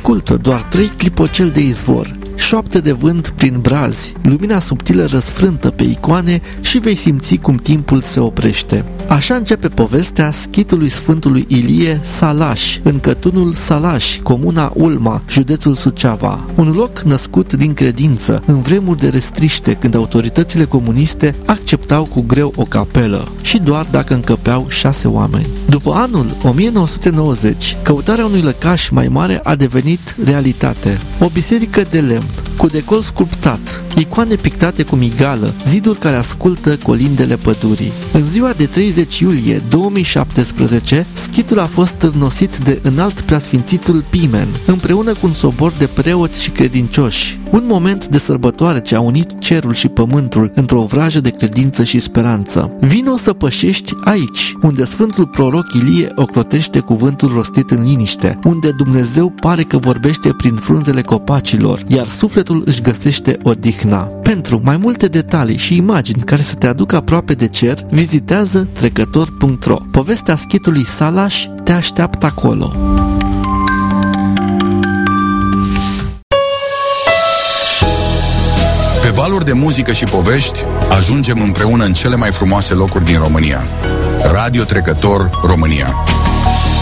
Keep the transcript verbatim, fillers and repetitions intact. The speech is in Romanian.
Ascultă doar trei clipocel de izvor, șoapte de vânt prin brazi, lumina subtilă răsfrântă pe icoane și vei simți cum timpul se oprește. Așa începe povestea schitului Sfântului Ilie Salaș, în cătunul Salaș, comuna Ulma, județul Suceava. Un loc născut din credință, în vremuri de restriște, când autoritățile comuniste acceptau cu greu o capelă și doar dacă încăpeau șase oameni. După anul o mie nouă sute nouăzeci, căutarea unui lăcaș mai mare a devenit realitate. O biserică de lemn, cu decor sculptat, icoane pictate cu migală, ziduri care ascultă colindele pădurii. În ziua de treizeci iulie două mii șaptesprezece, schitul a fost târnosit de înalt preasfințitul Pimen, împreună cu un sobor de preoți și credincioși. Un moment de sărbătoare ce a unit cerul și pământul într-o vrajă de credință și speranță. Vino să pășești aici, unde Sfântul Proroc Ilie ocrotește cuvântul rostit în liniște, unde Dumnezeu pare că vorbește prin frunzele copacilor, iar sufletul își găsește odihna. Pentru mai multe detalii și imagini care să te aducă aproape de cer, vizitează trecător punct ro. Povestea schitului Salaș te așteaptă acolo. Pe valuri de muzică și povești, ajungem împreună în cele mai frumoase locuri din România. Radio Trecător România.